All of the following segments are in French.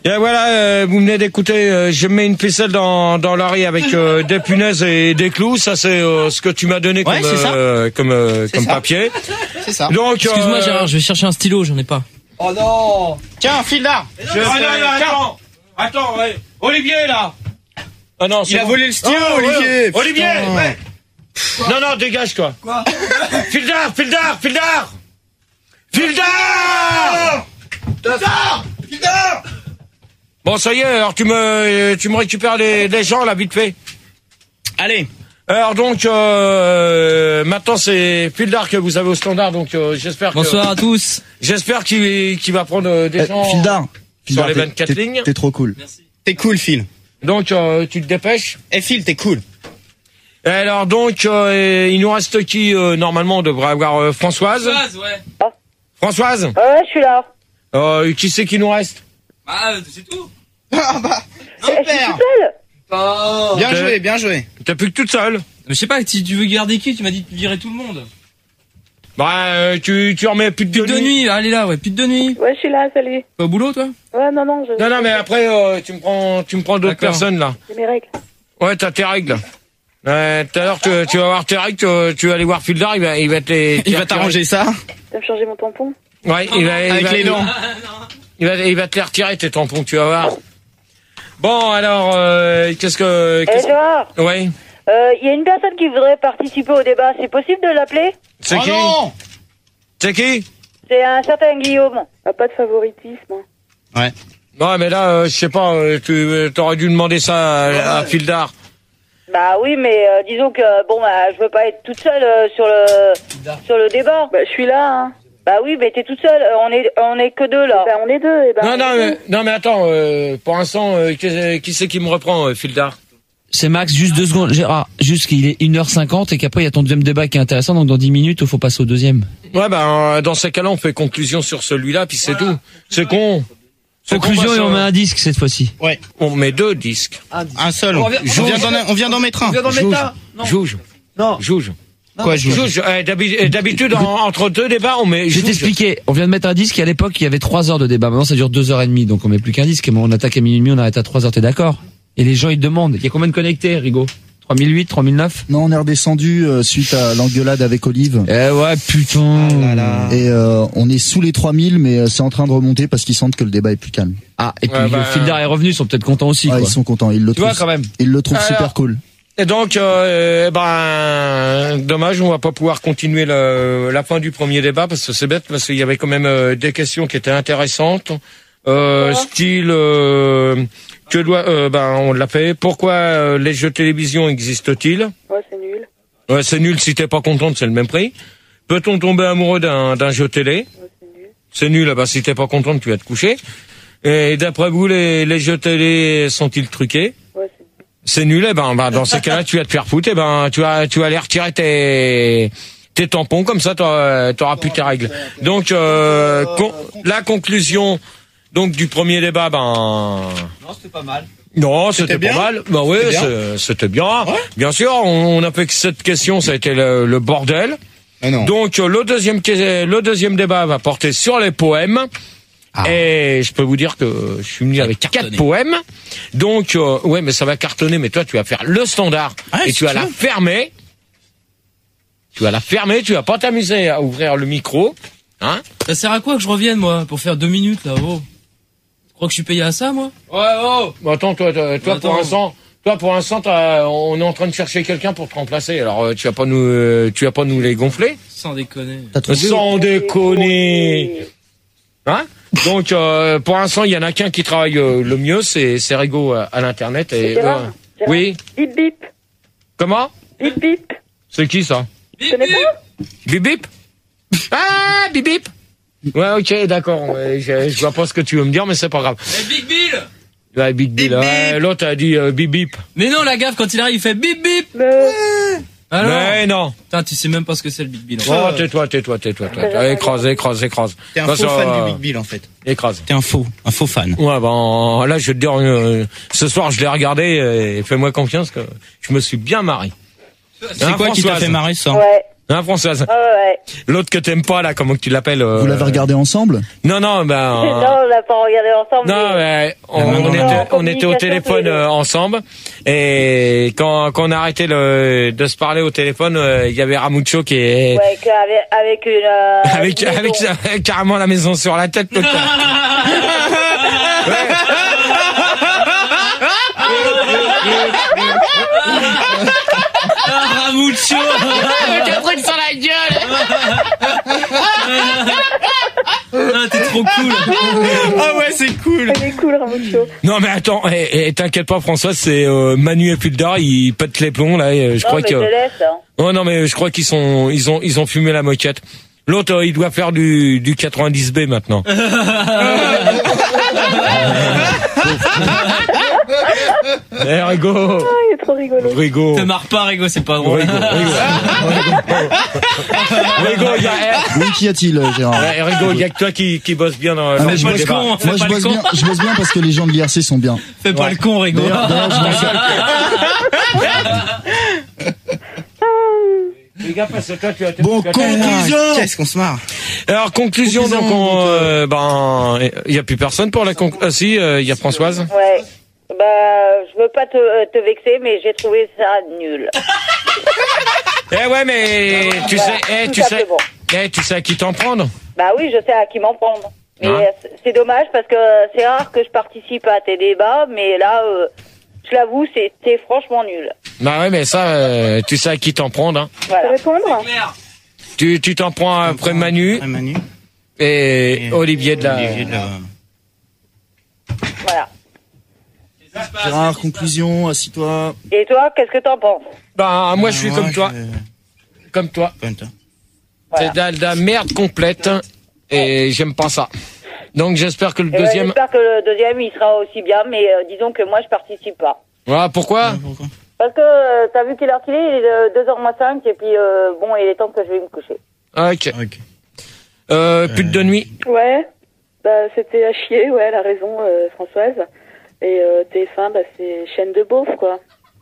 Et voilà, vous venez d'écouter, je mets une ficelle dans l'oreille avec des punaises et des clous. Ça, c'est ce que tu m'as donné comme papier. C'est ça. Donc, excuse-moi Gérard, je vais chercher un stylo, j'en ai pas. Oh non. Tiens, fil d'art. Attends, ouais. Olivier, là. Ah non, il a volé le stylo, Olivier. Olivier, ouais. Non, dégage, toi. Quoi? Fil d'art. Bon, ça y est, alors tu me récupères les gens, là, vite fait. Allez. Alors donc, maintenant c'est Fildar que vous avez au standard, donc j'espère que... Bonsoir à tous. J'espère qu'il va prendre des gens Fildar, sur les 24 lignes. T'es trop cool. Merci. T'es cool, Phil. Donc, tu te dépêches. Phil, t'es cool. Et alors donc, il nous reste qui normalement on devrait avoir Françoise. Françoise, ouais. Françoise. Ouais, je suis là. Qui c'est qui nous reste? Bah, c'est tout. Ah bah, Je suis toute seule. Bien joué. T'es plus que toute seule. Mais je sais pas, si tu veux garder qui? Tu m'as dit de virer tout le monde. Bah, tu remets plus de nuit. Allez là, ouais, plus de nuit. Ouais, je suis là, salut. T'es au boulot, toi? Ouais, non, Non, mais après, tu me prends d'autres personnes, là. C'est mes règles. Ouais, t'as tes règles. Tout à l'heure, tu vas voir tes règles, tu vas aller voir Fildar, il va t'arranger ça. Tu vas me changer mon tampon? Ouais, avec les dents. Il va te les retirer, tes tampons, tu vas voir. Bon, alors, qu'est-ce que... Gérard. Ouais. Il y a une personne qui voudrait participer au débat. C'est possible de l'appeler? C'est qui? Non. C'est qui? C'est un certain Guillaume. Pas de favoritisme. Ouais. Non, mais là, je sais pas, tu t'aurais dû demander ça à Fildar. Bah oui, mais disons que je veux pas être toute seule sur le débat. Bah je suis là. Hein. Bah oui, mais t'es toute seule. On est que deux là. Bah on est deux. Et bah, Non, mais attends. Pour l'instant, qui c'est qui me reprend, Fildar? C'est Max, juste 2 secondes, Gérard. Juste qu'il est 1h50 et qu'après il y a ton deuxième débat qui est intéressant, donc dans 10 minutes, il faut passer au deuxième. Ouais, dans ces cas-là, on fait conclusion sur celui-là, puis c'est tout. C'est con. Conclusion et on met un disque cette fois-ci. Ouais. On met 2 disques. Un seul. On vient d'en mettre un. Jouge. Non. Jouge. Quoi, Jouge? D'habitude, entre 2 débats, on met... Je vais t'expliquer. On vient de mettre un disque et à l'époque, il y avait 3 heures de débat. Maintenant, ça dure 2h30, donc on met plus qu'un disque. Et on attaque à 12h30, on arrête à 3h, t'es d'accord? Et les gens, ils demandent. Il y a combien de connectés, Rigaud? 3008, 3009? Non, on est redescendu suite à l'engueulade avec Olive. Eh ouais, putain. Ah là là. Et on est sous les 3000, mais c'est en train de remonter parce qu'ils sentent que le débat est plus calme. Ah, et puis le Fildar est revenu, ils sont peut-être contents aussi. Ah, quoi. ils sont contents, ils le Tu trouvent. vois, quand même. Ils le trouvent super cool. Et donc, dommage, on va pas pouvoir continuer la fin du premier débat parce que c'est bête, parce qu'il y avait quand même des questions qui étaient intéressantes. Style, on l'a fait. Pourquoi les jeux télévision existent-ils? Ouais, c'est nul. Ouais, c'est nul. Si t'es pas contente, c'est le même prix. Peut-on tomber amoureux d'un jeu télé? Ouais, c'est nul. C'est nul. Bah, si t'es pas contente, tu vas te coucher. Et d'après vous, les jeux télé sont-ils truqués? Ouais, c'est nul. Eh ben, dans ces cas-là, tu vas te faire foutre. Eh ben, tu vas aller retirer tes tampons, comme ça, t'auras plus tes règles. Donc, la conclusion, donc, du premier débat, Non, c'était pas mal. Non, c'était pas mal. Bah oui, c'était bien. Ouais. Bien sûr, on a fait que cette question, ça a été le bordel. Ah non. Donc, le deuxième débat va porter sur les poèmes. Ah. Et je peux vous dire que je suis venu avec 4 poèmes. Donc, ouais, mais ça va cartonner. Mais toi, tu vas faire le standard. Et tu vas la fermer. Tu vas la fermer. Tu vas pas t'amuser à ouvrir le micro. Hein? Ça sert à quoi que je revienne, moi, pour faire 2 minutes, là, oh? Tu crois que je suis payé à ça, moi? Ouais, oh! Bah, attends, toi, pour l'instant, on est en train de chercher quelqu'un pour te remplacer. Alors, tu vas pas nous les gonfler? Sans déconner. Sans déconner. Hein? Donc, pour l'instant, il y en a qu'un qui travaille le mieux, c'est Rigaud à l'internet. Et Gérard. oui. Bip bip. Comment? Bip bip. C'est qui ça? Tu connais pas? Bip bip. Ah, bip bip. Ouais, ok, d'accord. Je vois pas ce que tu veux me dire, mais c'est pas grave. Big Bill. Ouais, Big Bill. Ouais, l'autre a dit bip bip. Mais non, la gaffe, quand il arrive, il fait bip bip. Alors, mais non. Putain, tu sais même pas ce que c'est le Big Bill. Oh, tais-toi. Écrase. T'es un faux fan du Big Bill, en fait. Écrase. T'es un faux fan. Ouais, ben, là, je vais te dire, ce soir, je l'ai regardé, et fais-moi confiance que je me suis bien marré. C'est quoi qui t'a fait marrer, ça? Ouais. Hein, Françoise? Ouais. L'autre que t'aimes pas, là, comment tu l'appelles? Vous l'avez regardé ensemble? Non, Non, on l'a pas regardé ensemble. Non, mais on était au téléphone ensemble, et quand on a arrêté de se parler au téléphone, il y avait Ramucho qui est... Ouais, avec une... avec carrément la maison sur la tête. Ramucho. Avec un truc sur la gueule. Ah, t'es trop cool. Ah ouais, c'est cool. Elle est cool, Ramucho. Non mais attends, t'inquiète pas François, c'est Manu et Puldar, ils pètent les plombs là. Je crois que. Je te laisse. Hein. Oh non mais je crois qu'ils ont fumé la moquette. L'autre, il doit faire du 90B maintenant. Rigo. Ah, il est trop rigolo. Rigo. Te marre pas, Rigo, c'est pas drôle. Rigo, il y a... Oui, qu'y a-t-il, Gérard? Rigo, il y a que toi qui bosse bien dans mais le débat. moi, je bosse bien parce que les gens de l'IRC sont bien. Fais pas le con, Rigo. D'ailleurs, Bon, conclusion. Qu'est-ce qu'on se marre. Alors, conclusion, donc, il y a plus personne pour la conclusion. Ah si, il y a Françoise. Ouais. Bah, je veux pas te vexer, mais j'ai trouvé ça nul. Ouais, mais tu sais à qui t'en prendre. Bah oui, je sais à qui m'en prendre. Mais c'est dommage parce que c'est rare que je participe à tes débats, mais là, je l'avoue, c'est franchement nul. Bah ouais, mais ça, tu sais à qui t'en prendre. Hein. Voilà. Répondre. Tu t'en prends après Manu et Olivier de la... Voilà. Gérard, conclusion, assis-toi. Et toi, qu'est-ce que t'en penses? Bah moi, je suis comme toi. Comme toi. Voilà. C'est de la merde complète et j'aime pas ça. Donc j'espère que le deuxième... J'espère que le deuxième, il sera aussi bien, mais disons que moi, je participe pas. Voilà, pourquoi? Parce que t'as vu quelle heure qu'il est? Il est 2h moins 5 et puis bon, il est temps que je vais me coucher. Ok. Pute de nuit. Ouais, bah c'était à chier, ouais, elle a raison, Françoise. Et TF1, bah c'est chaîne de beauf, quoi.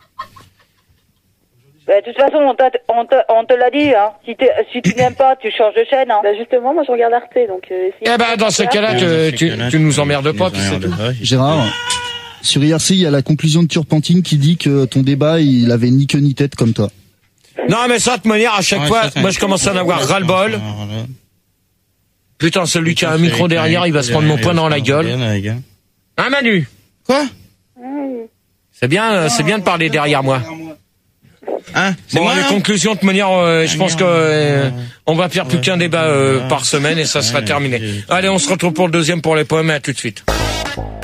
Bah, de toute façon, on te l'a dit, hein. Si tu n'aimes pas, tu changes de chaîne, hein. Bah justement, moi je regarde Arte, donc... dans ce cas-là, tu nous emmerdes pas, puis c'est tout. Gérard, sur IRC, il y a la conclusion de Turpentine qui dit que ton débat, il avait ni queue ni tête comme toi. Non, mais ça, de toute manière, à chaque fois, moi je commence à en avoir ras-le-bol. Putain, celui qui a un micro derrière, il va se prendre mon poing dans la gueule. Hein, Manu? Quoi? C'est bien de parler derrière moi. Hein? Bon, les conclusions, de toute manière, je pense que on va faire plus qu'un débat par semaine et ça sera terminé. Allez, on se retrouve pour le deuxième pour les poèmes, à tout de suite.